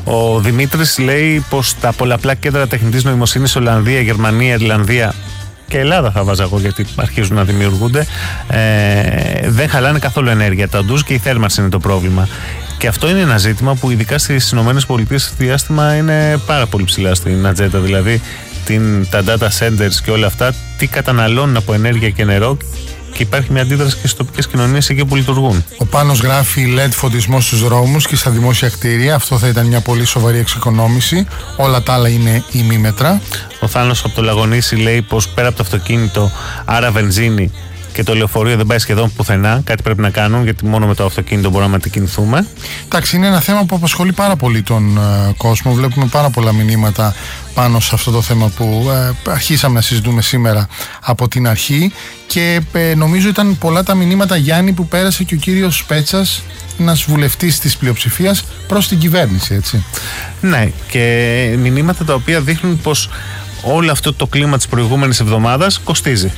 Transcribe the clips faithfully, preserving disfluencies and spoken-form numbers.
Ο Δημήτρης λέει πως τα πολλαπλά κέντρα τεχνητής νοημοσύνης, Ολλανδία, Γερμανία, Ιρλανδία και Ελλάδα θα βάζα εγώ, γιατί αρχίζουν να δημιουργούνται, ε, δεν χαλάνε καθόλου ενέργεια. Τα ντουζ και η θέρμανση είναι το πρόβλημα. Και αυτό είναι ένα ζήτημα που ειδικά στις ΗΠΑ διάστημα είναι πάρα πολύ ψηλά στην ατζέντα. Δηλαδή την, τα data centers και όλα αυτά, τι καταναλώνουν από ενέργεια και νερό, και υπάρχει μια αντίδραση και στις τοπικές κοινωνίες εκεί που λειτουργούν. Ο Πάνος γράφει ελ ι ντι φωτισμό στους δρόμους και στα δημόσια κτίρια. Αυτό θα ήταν μια πολύ σοβαρή εξοικονόμηση. Όλα τα άλλα είναι ημίμετρα. Ο Θάνος από το Λαγονήσι λέει πως πέρα από το αυτοκίνητο, άρα βενζίνη, και το λεωφορείο δεν πάει σχεδόν πουθενά. Κάτι πρέπει να κάνουν, γιατί μόνο με το αυτοκίνητο μπορούμε να μετακινηθούμε. Εντάξει, είναι ένα θέμα που απασχολεί πάρα πολύ τον uh, κόσμο. Βλέπουμε πάρα πολλά μηνύματα πάνω σε αυτό το θέμα που uh, αρχίσαμε να συζητούμε σήμερα από την αρχή. Και uh, νομίζω ήταν πολλά τα μηνύματα, Γιάννη, που πέρασε και ο κύριος Πέτσας, ένας βουλευτής της πλειοψηφίας, προς την κυβέρνηση, έτσι. Ναι, και μηνύματα τα οποία δείχνουν πως όλο αυτό το κλίμα της προηγούμενης εβδομάδας κοστίζει.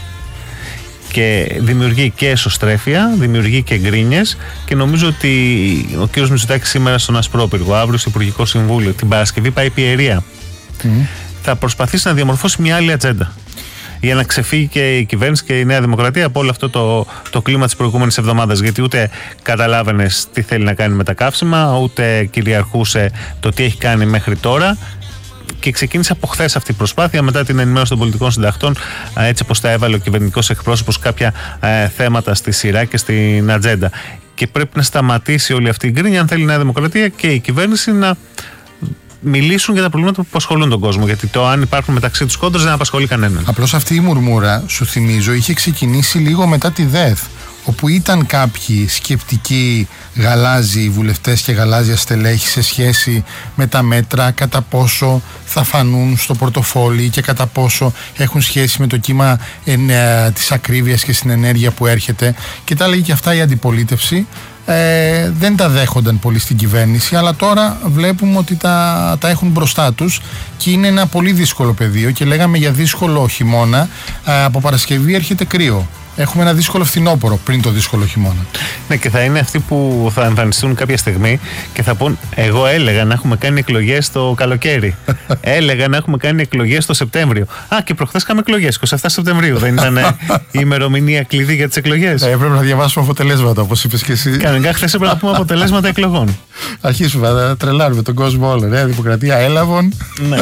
Και δημιουργεί και εσωστρέφεια, δημιουργεί και γκρίνιες, και νομίζω ότι ο κύριος Μητσοτάκης σήμερα στον Ασπρόπυργο, αύριο στο Υπουργικό Συμβούλιο, την Παρασκευή πάει πιερία. Mm. Θα προσπαθήσει να διαμορφώσει μια άλλη ατζέντα για να ξεφύγει και η κυβέρνηση και η Νέα Δημοκρατία από όλο αυτό το, το κλίμα της προηγούμενης εβδομάδας. Γιατί ούτε καταλάβαινες τι θέλει να κάνει με τα καύσιμα, ούτε κυριαρχούσε το τι έχει κάνει μέχρι τώρα. Και ξεκίνησε από χθες αυτή η προσπάθεια, μετά την ενημέρωση των πολιτικών συντακτών, έτσι όπως τα έβαλε ο κυβερνητικός εκπρόσωπος, κάποια ε, θέματα στη σειρά και στην ατζέντα. Και πρέπει να σταματήσει όλη αυτή η γκρίνια, αν θέλει η Νέα Δημοκρατία και η κυβέρνηση να μιλήσουν για τα προβλήματα που απασχολούν τον κόσμο. Γιατί το αν υπάρχουν μεταξύ τους κόντρες δεν απασχολεί κανέναν. Απλώς αυτή η μουρμούρα, σου θυμίζω, είχε ξεκινήσει λίγο μετά τη ΔΕΘ, όπου ήταν κάποιοι σκεπτικοί γαλάζιοι βουλευτές και γαλάζια στελέχη σε σχέση με τα μέτρα, κατά πόσο θα φανούν στο πορτοφόλι και κατά πόσο έχουν σχέση με το κύμα ε, της ακρίβειας και στην ενέργεια που έρχεται, και τα έλεγε και αυτά η αντιπολίτευση. Ε, δεν τα δέχονταν πολύ στην κυβέρνηση, αλλά τώρα βλέπουμε ότι τα, τα έχουν μπροστά τους και είναι ένα πολύ δύσκολο πεδίο, και λέγαμε για δύσκολο χειμώνα. ε, από Παρασκευή έρχεται κρύο. Έχουμε ένα δύσκολο φθινόπωρο πριν το δύσκολο χειμώνα. Ναι, και θα είναι αυτοί που θα εμφανιστούν κάποια στιγμή και θα πούν: εγώ έλεγα να έχουμε κάνει εκλογές το καλοκαίρι. Έλεγα να έχουμε κάνει εκλογές το Σεπτέμβριο. Α, και προχθές είχαμε εκλογές, εικοστή εβδόμη Σεπτεμβρίου. Δεν ήταν η ημερομηνία κλειδί για τις εκλογές? Ναι, έπρεπε να διαβάσουμε αποτελέσματα, όπως είπες και εσύ. Κανονικά χθες έπρεπε να πούμε αποτελέσματα εκλογών. Αρχίσουμε να τρελάρουμε τον κόσμο όλο. Νέα Δημοκρατία, έλαβον. Ναι.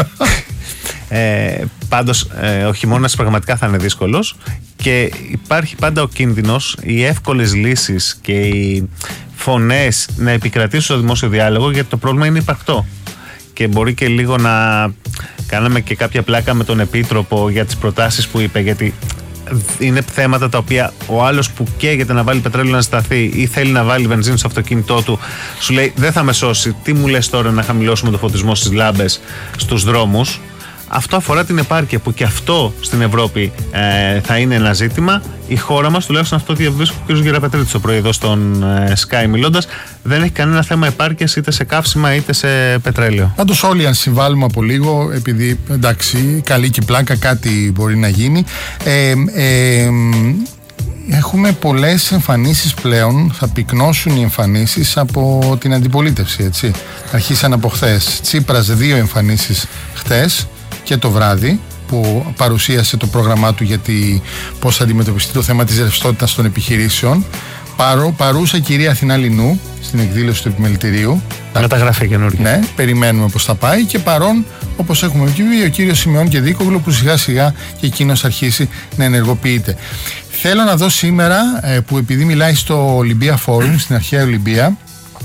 Ε, πάντως ε, ο χειμώνας πραγματικά θα είναι δύσκολος, και υπάρχει πάντα ο κίνδυνος οι εύκολες λύσεις και οι φωνές να επικρατήσουν στο δημόσιο διάλογο, γιατί το πρόβλημα είναι υπαρκτό. Και μπορεί και λίγο να κάναμε και κάποια πλάκα με τον Επίτροπο για τις προτάσεις που είπε, γιατί είναι θέματα τα οποία ο άλλος που καίγεται να βάλει πετρέλαιο να σταθεί ή θέλει να βάλει βενζίνη στο αυτοκίνητό του, σου λέει: δεν θα με σώσει, τι μου λες τώρα να χαμηλώσουμε το φωτισμό στις λάμπες στους δρόμους? Αυτό αφορά την επάρκεια, που και αυτό στην Ευρώπη ε, θα είναι ένα ζήτημα. Η χώρα μας, τουλάχιστον αυτό διαβίωσε ο κ. Γεραπετρίτης το πρωί εδώ στον ε, Sky μιλώντας, δεν έχει κανένα θέμα επάρκειας είτε σε καύσιμα είτε σε πετρέλαιο. Πάντως όλοι, αν συμβάλλουμε από λίγο, επειδή εντάξει, καλή και πλάκα, κάτι μπορεί να γίνει. Ε, ε, Έχουμε πολλές εμφανίσεις πλέον, θα πυκνώσουν οι εμφανίσεις από την αντιπολίτευση, έτσι. Αρχίσαν από χθες. Τσίπρας δύο εμφανίσεις χθες και το βράδυ, που παρουσίασε το πρόγραμμά του για πώς θα αντιμετωπιστεί το θέμα της ρευστότητας των επιχειρήσεων. Παρού, παρούσα κυρία Αθηνά Λινού στην εκδήλωση του επιμελητηρίου. Μεταγραφή καινούργια. Ναι, περιμένουμε πώς θα πάει. Και παρόν, όπως έχουμε πει, ο κύριος Σιμεών και Δίκογλου, που σιγά σιγά και εκείνος αρχίσει να ενεργοποιείται. Θέλω να δω σήμερα, που επειδή μιλάει στο Ολυμπία Φόρουμ, στην αρχαία Ολυμπία,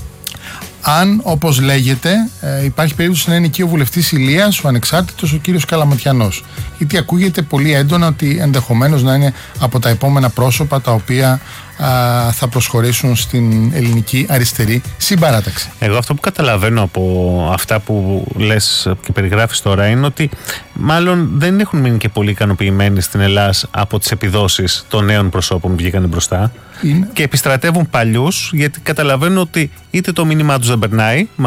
αν, όπως λέγεται, υπάρχει περίπτωση να είναι εκεί ο βουλευτής Ηλίας, ο ανεξάρτητος, ο κύριος Καλαματιανός. Γιατί ακούγεται πολύ έντονα ότι ενδεχομένως να είναι από τα επόμενα πρόσωπα τα οποία α, θα προσχωρήσουν στην ελληνική αριστερή συμπαράταξη. Εγώ αυτό που καταλαβαίνω από αυτά που λες και περιγράφεις τώρα είναι ότι μάλλον δεν έχουν μείνει και πολύ ικανοποιημένοι στην Ελλάδα από τις επιδόσεις των νέων προσώπων που βγήκαν μπροστά. Είναι. Και επιστρατεύουν παλιούς, γιατί καταλαβαίνουν ότι είτε το μήνυμά τους δεν περνάει